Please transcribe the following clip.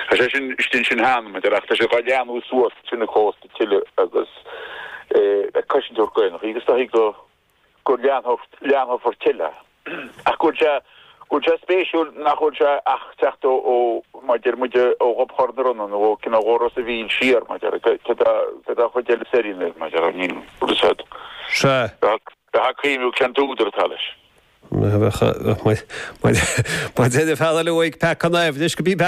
sin han met achta se gallianú suas sinna costa tiile agus caiisiú goin agus tá go leanhof for tiile a go spéisiú nach chuja ach techt ó maidir muide ó opharnarun ó cin óras a bhín siar maidir chuile séine maidir a nín úsad. Se. Ha críú cean úidir talis. Mae dyn y ffadda lwyg pe cannaif, ddys go bí